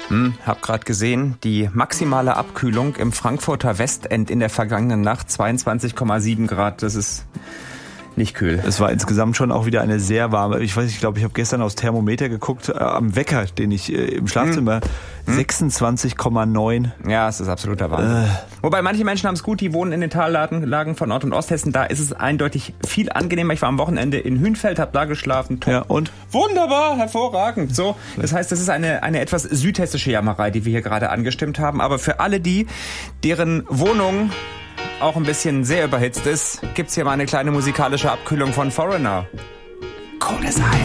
Hab gerade gesehen, die maximale Abkühlung im Frankfurter Westend in der vergangenen Nacht 22,7 Grad. Das ist nicht kühl. Es war insgesamt schon auch wieder eine sehr warme, ich glaube, ich habe gestern aufs Thermometer geguckt, am Wecker, den ich im Schlafzimmer, 26,9. Ja, es ist absoluter Wahnsinn. Wobei manche Menschen haben es gut, die wohnen in den Tallagen von Nord- und Osthessen. Da ist es eindeutig viel angenehmer. Ich war am Wochenende in Hünfeld, habe da geschlafen. Top. Ja, und? Wunderbar, hervorragend. So, das heißt, das ist eine etwas südhessische Jammerei, die wir hier gerade angestimmt haben. Aber für alle die, deren Wohnung auch ein bisschen sehr überhitzt ist, gibt's hier mal eine kleine musikalische Abkühlung von Foreigner. Cold as Ice.